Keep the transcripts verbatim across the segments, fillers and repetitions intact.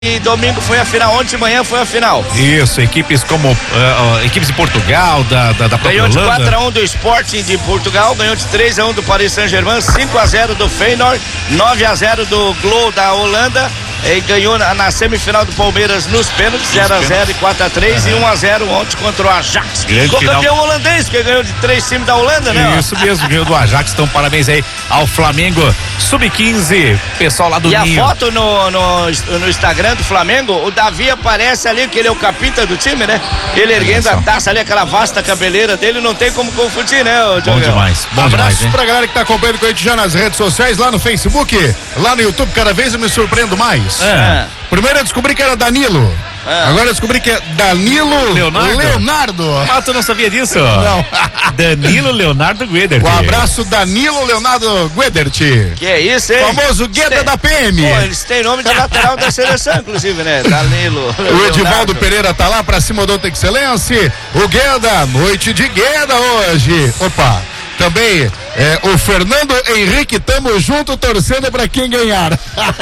E domingo foi a final, ontem de manhã foi a final. Isso, equipes como uh, uh, equipes de Portugal, da, da, da própria Ganhou de Holanda. quatro a um do Sporting de Portugal, ganhou de três a um do Paris Saint-Germain, cinco a zero do Feyenoord, nove a zero do Glo da Holanda. E ganhou na, na semifinal do Palmeiras nos pênaltis, zero a zero e quatro a três, uhum. E um a zero ontem contra o Ajax. Grande o campeão holandês, que ganhou de três times da Holanda, né? Isso mesmo, ganhou do Ajax. Então, parabéns aí ao Flamengo sub quinze, pessoal lá do E Ninho. a foto no, no, no Instagram do Flamengo, o Davi aparece ali, que ele é o capita do time, né? Ele erguendo a taça ali, aquela vasta cabeleira dele, não tem como confundir, né, ô Bom demais, bom Abraço demais, pra galera que tá acompanhando com a gente já nas redes sociais, lá no Facebook, lá no YouTube, cada vez eu me surpreendo mais. É. Primeiro eu descobri que era Danilo. É. Agora eu descobri que é Danilo Leonardo. Leonardo. Ah, tu não sabia disso? Não. Danilo Leonardo Guedert. Um abraço, Danilo Leonardo Guedert. Que é isso, hein? Famoso Gueda tem, da P M. Pô, eles têm nome de lateral da seleção, inclusive, né? Danilo. O Edivaldo Pereira tá lá pra cima do Alta Excelência. O Gueda, noite de Gueda hoje. Opa. Também é, o Fernando Henrique, tamo junto torcendo pra quem ganhar.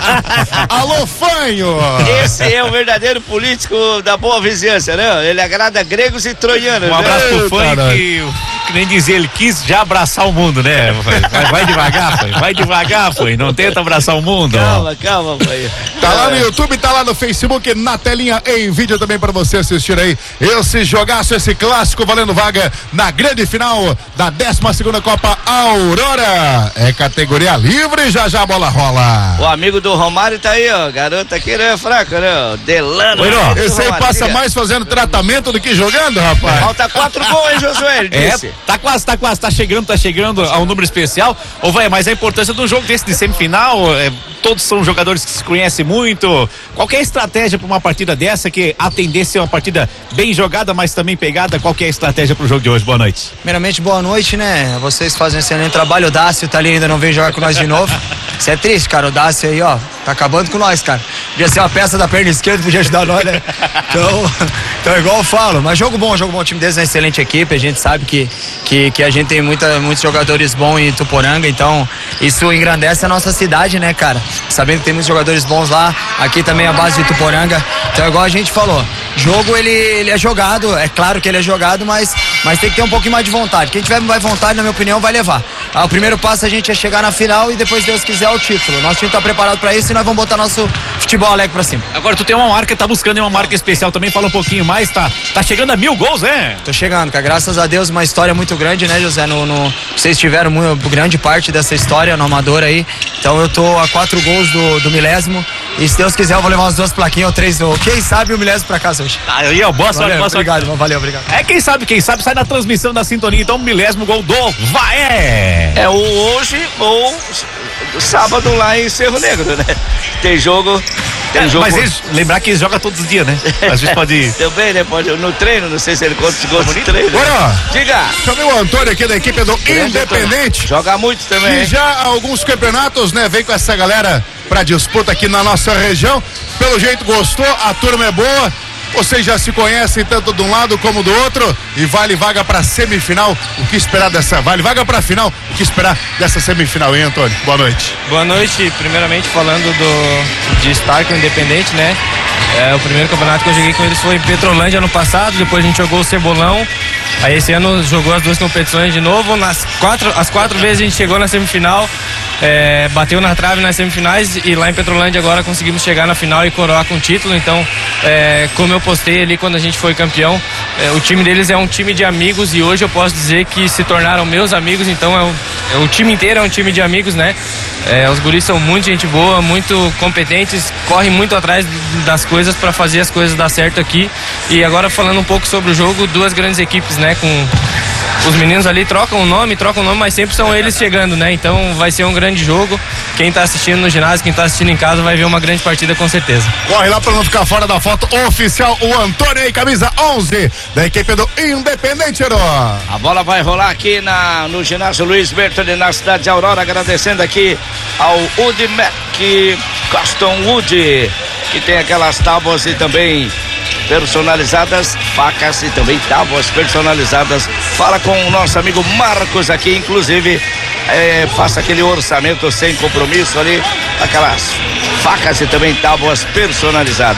Alô, Fanho! Esse é o verdadeiro político da boa vizinhança, né? Ele agrada gregos e troianos. Um abraço né? pro Fanho, que, que nem dizer, ele quis já abraçar o mundo, né? Vai, vai devagar, Fanho, vai devagar, Fanho, não tenta abraçar o mundo. Calma, calma, Fanho. Tá lá no YouTube, tá lá no Facebook, na telinha em vídeo também pra você assistir aí esse jogaço, esse clássico valendo vaga na grande final da décima segunda Copa Aurora. É categoria livre, já já a bola rola. O amigo do Romário tá aí, ó. Garoto aqui não é fraco, né? Delano. Oi, esse aí passa Diga. mais fazendo tratamento do que jogando, rapaz. Falta quatro gols, hein, Josué? Ele é, disse. tá quase, tá quase, tá chegando, tá chegando a um número especial. Ou vai, mas a importância do jogo desse de semifinal, é, todos são jogadores que se conhecem muito. Qualquer estratégia para uma partida dessa, que a tendência é uma partida bem jogada, mas também pegada, qual que é a estratégia pro jogo de hoje? Boa noite. Primeiramente, boa noite, né? Vocês fazem um excelente trabalho. O Dácio tá ali, ainda não veio jogar com nós de novo. Isso é triste, cara. O Dácio aí, ó, tá acabando com nós, cara. Podia ser uma peça da perna esquerda, podia ajudar nós, né? Então, então igual eu falo. Mas jogo bom, jogo bom. O time deles é uma excelente equipe. A gente sabe que, que, que a gente tem muita, muitos jogadores bons em Tuporanga. Então, isso engrandece a nossa cidade, né, cara? Sabendo que tem muitos jogadores bons lá. Aqui também a base de Tuporanga. Então, igual a gente falou. Jogo, ele, ele é jogado. É claro que ele é jogado, mas, mas tem que ter um pouquinho mais de vontade. Quem tiver mais vontade, na minha opinião, vai levar. Ah, o primeiro passo a gente é chegar na final e depois, Deus quiser, o título. Nosso time tá preparado pra isso e nós vamos botar nosso futebol alegre pra cima. Agora tu tem uma marca, tá buscando uma marca especial também, fala um pouquinho mais, tá, tá chegando a mil gols, né? Tô chegando, cara, graças a Deus, uma história muito grande, né, José? No, no, vocês tiveram muito, grande parte dessa história no Amador aí, então eu tô a quatro gols do, do milésimo e se Deus quiser eu vou levar umas duas plaquinhas ou três, ou quem sabe o milésimo pra casa hoje. Aí, ó, boa sorte, boa sorte. Obrigado, valeu, obrigado. É, quem sabe, quem sabe, sai na transmissão da sintonia, então milésimo gol do Vaé. É o hoje ou sábado lá em Cerro Negro, né? Tem jogo. Tem é, jogo. Mas eles, lembrar que eles jogam todos os dias, né? Às vezes pode ir. Também, né? Pode, no treino, não sei se ele conta os gols de treino. Bora! Diga! Chamei o Antônio aqui da equipe do Independente. Joga muito também. E já alguns campeonatos, né? Vem com essa galera pra disputa aqui na nossa região. Pelo jeito gostou, a turma é boa. Vocês já se conhecem tanto de um lado como do outro e vale vaga para semifinal. O que esperar dessa vale vaga para final? O que esperar dessa semifinal, hein, Antônio? Boa noite. Boa noite. Primeiramente falando do de estar com o Independente, né? É, o primeiro campeonato que eu joguei com eles foi em Petrolândia ano passado. Depois a gente jogou o Cebolão. Aí esse ano jogou as duas competições de novo. Nas quatro, as quatro vezes a gente chegou na semifinal. É, bateu na trave nas semifinais e lá em Petrolândia agora conseguimos chegar na final e coroar com o título. Então, é, como eu postei ali quando a gente foi campeão, é, o time deles é um time de amigos e hoje eu posso dizer que se tornaram meus amigos. Então, é o, é, o time inteiro é um time de amigos, né? É, os guris são muito gente boa, muito competentes, correm muito atrás das coisas para fazer as coisas dar certo aqui. E agora falando um pouco sobre o jogo, duas grandes equipes, né? Com os meninos ali trocam o nome, trocam o nome, mas sempre são eles chegando, né? Então vai ser um grande jogo. Quem tá assistindo no ginásio, quem tá assistindo em casa vai ver uma grande partida com certeza. Corre lá pra não ficar fora da foto oficial, o Antônio aí, camisa onze da equipe do Independente, Herói. A bola vai rolar aqui na, no ginásio Luiz Bertoli, na cidade de Aurora, agradecendo aqui ao Udimec Custom Wood, que tem aquelas tábuas e também personalizadas, facas e também tábuas personalizadas. Fala com o nosso amigo Marcos aqui, inclusive é, faça aquele orçamento sem compromisso ali, aquelas facas e também tábuas personalizadas.